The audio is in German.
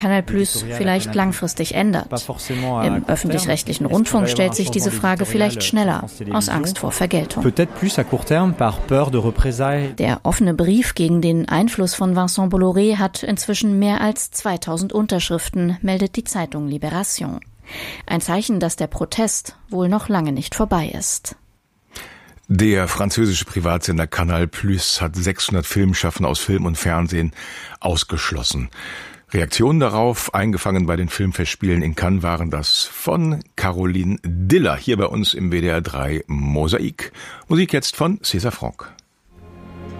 Kanal Plus vielleicht langfristig ändert. Im öffentlich-rechtlichen Rundfunk stellt sich diese Frage vielleicht schneller, aus Angst vor Vergeltung. Der offene Brief gegen den Einfluss von Vincent Bolloré hat inzwischen mehr als 2000 Unterschriften, meldet die Zeitung Libération. Ein Zeichen, dass der Protest wohl noch lange nicht vorbei ist. Der französische Privatsender Canal Plus hat 600 Filmschaffende aus Film und Fernsehen ausgeschlossen. Reaktionen darauf, eingefangen bei den Filmfestspielen in Cannes, waren das von Caroline Diller, hier bei uns im WDR 3 Mosaik. Musik jetzt von César Franck.